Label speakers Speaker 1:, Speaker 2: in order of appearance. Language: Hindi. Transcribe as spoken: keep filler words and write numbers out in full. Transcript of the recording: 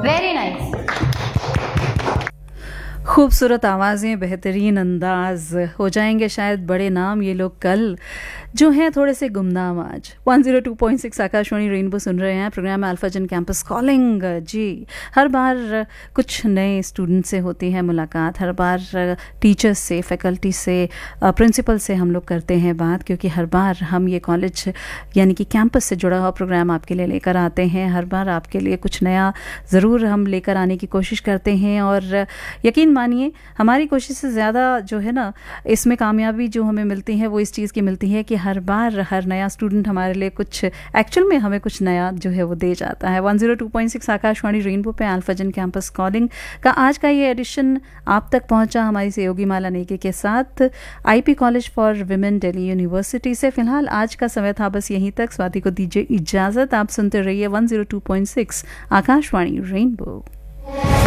Speaker 1: Very nice.
Speaker 2: खूबसूरत आवाज़ें, बेहतरीन अंदाज, हो जाएंगे शायद बड़े नाम ये लोग कल, जो हैं थोड़े से गुमनाम आज। One zero two point six Akashvani rainbow सुन रहे हैं, प्रोग्राम अल्फाजन कैंपस कॉलिंग। जी, हर बार कुछ नए स्टूडेंट से होती है मुलाकात, हर बार टीचर्स से, फैकल्टी से, प्रिंसिपल से हम लोग करते हैं बात, क्योंकि हर बार हम ये कॉलेज यानी कि कैंपस से जुड़ा हुआ प्रोग्राम आपके लिए लेकर आते हैं। हर बार आपके लिए कुछ नया ज़रूर हम लेकर आने की कोशिश करते हैं, और यकीन मानिए हमारी कोशिश से ज़्यादा जो है ना, इसमें कामयाबी जो हमें मिलती है वो इस चीज़ की मिलती है कि हर बार हर नया स्टूडेंट हमारे लिए कुछ एक्चुअल में हमें कुछ नया जो है वो दे जाता है। One zero two point six Akashvani rainbow पे अल्फाजन कैंपस कॉलिंग का आज का ये एडिशन आप तक पहुंचा हमारी सहयोगी माला नेगी के साथ, IP college for women Delhi university से। फिलहाल आज का समय था बस यहीं तक। स्वाति को दीजिए इजाज़त, आप सुनते रहिए one zero two point six Akashvani rainbow.